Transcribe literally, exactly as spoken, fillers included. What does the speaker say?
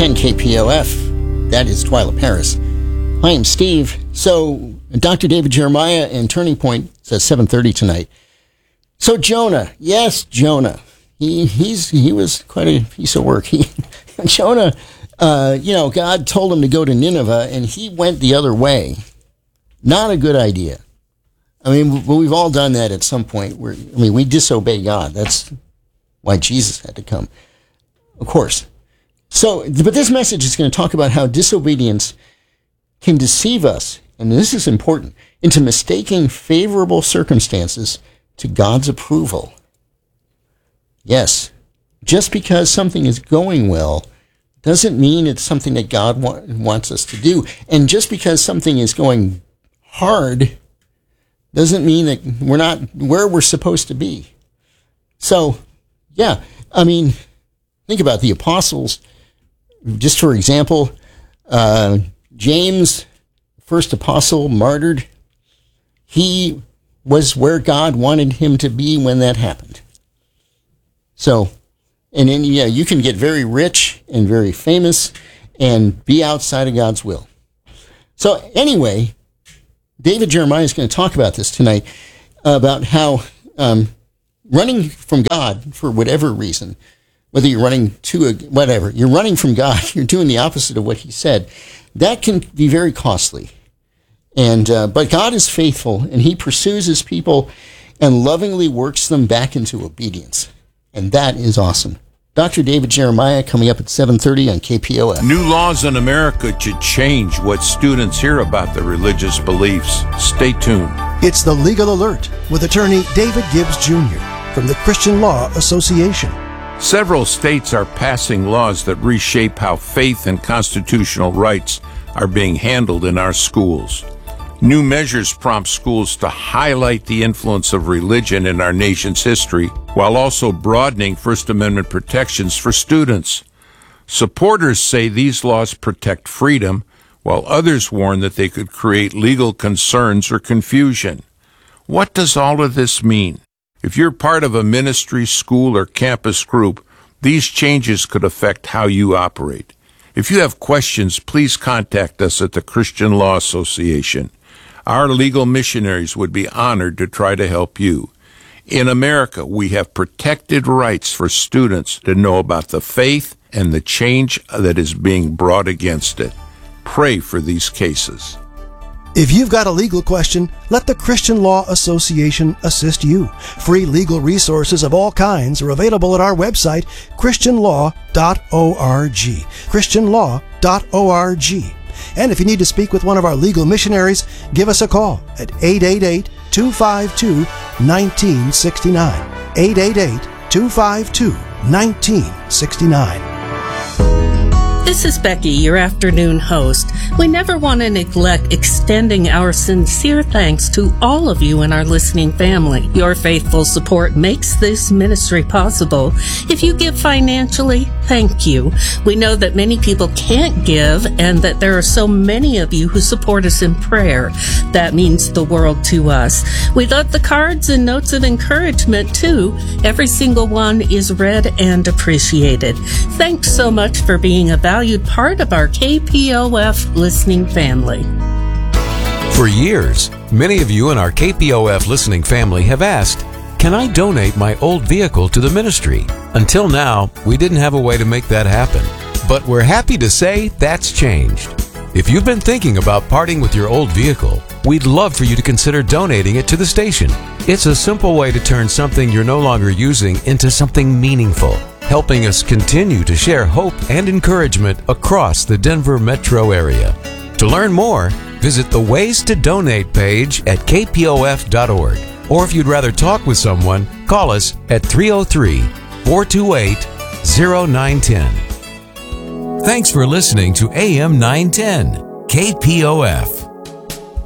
ten K P O F. That is Twyla Paris. I am Steve. So, Doctor David Jeremiah and Turning Point says seven thirty tonight. So, Jonah. Yes, Jonah. He he's he was quite a piece of work. He Jonah, uh, you know, God told him to go to Nineveh, and he went the other way. Not a good idea. I mean, we've all done that at some point. Where I mean, we disobey God. That's why Jesus had to come, of course. So, but this message is going to talk about how disobedience can deceive us, and this is important, into mistaking favorable circumstances to God's approval. Yes, just because something is going well doesn't mean it's something that God wa- wants us to do. And just because something is going hard doesn't mean that we're not where we're supposed to be. So, yeah, I mean, think about the apostles. Just for example, uh, James, first apostle, martyred. He was where God wanted him to be when that happened. So, and then, yeah, you can get very rich and very famous and be outside of God's will. So, anyway, David Jeremiah is going to talk about this tonight, about how um, running from God for whatever reason, whether you're running to a, whatever, you're running from God, you're doing the opposite of what he said, that can be very costly. And uh, but God is faithful, and he pursues his people and lovingly works them back into obedience. And that is awesome. Doctor David Jeremiah coming up at seven thirty on K P O F. New laws in America should change what students hear about their religious beliefs. Stay tuned. It's the Legal Alert with attorney David Gibbs Junior from the Christian Law Association. Several states are passing laws that reshape how faith and constitutional rights are being handled in our schools. New measures prompt schools to highlight the influence of religion in our nation's history, while also broadening First Amendment protections for students. Supporters say these laws protect freedom, while others warn that they could create legal concerns or confusion. What does all of this mean? If you're part of a ministry, school, or campus group, these changes could affect how you operate. If you have questions, please contact us at the Christian Law Association. Our legal missionaries would be honored to try to help you. In America, we have protected rights for students to know about the faith and the change that is being brought against it. Pray for these cases. If you've got a legal question, let the Christian Law Association assist you. Free legal resources of all kinds are available at our website, christian law dot org. christian law dot org. And if you need to speak with one of our legal missionaries, give us a call at eight eight eight, two five two, one nine six nine. eight eight eight, two five two, one nine six nine. This is Becky, your afternoon host. We never want to neglect extending our sincere thanks to all of you in our listening family. Your faithful support makes this ministry possible. If you give financially, thank you. We know that many people can't give, and that there are so many of you who support us in prayer. That means the world to us. We love the cards and notes of encouragement, too. Every single one is read and appreciated. Thanks so much for being a valued part of our K P O F listening family. For years, many of you in our K P O F listening family have asked, can I donate my old vehicle to the ministry? Until now, we didn't have a way to make that happen. But we're happy to say that's changed. If you've been thinking about parting with your old vehicle, we'd love for you to consider donating it to the station. It's a simple way to turn something you're no longer using into something meaningful, helping us continue to share hope and encouragement across the Denver metro area. To learn more, visit the Ways to Donate page at k p o f dot org. Or if you'd rather talk with someone, call us at three oh three, four two eight, oh nine one oh. Thanks for listening to A M nine ten, K P O F.